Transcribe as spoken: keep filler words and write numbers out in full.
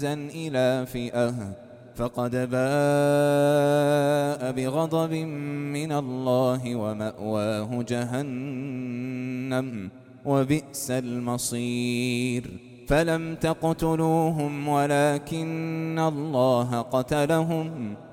إلى فئة فقد باء بغضب من الله ومأواه جهنم وبئس المصير. فلم تقتلوهم ولكن الله قتلهم